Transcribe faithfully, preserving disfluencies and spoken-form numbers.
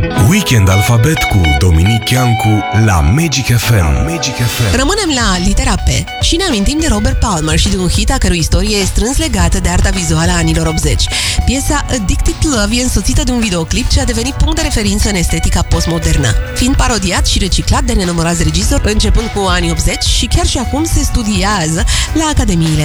Weekend Alfabet cu Dominic Chiancu la Magic F M. Magic F M. Rămânem la litera P și ne amintim de Robert Palmer și de un hit a cărui istorie e strâns legată de arta vizuală a anilor optzeci. Piesa Addicted to Love e însoțită de un videoclip ce a devenit punct de referință în estetica postmodernă, fiind parodiat și reciclat de nenumărați regizori începând cu anii optzeci și chiar și acum se studiază la academiile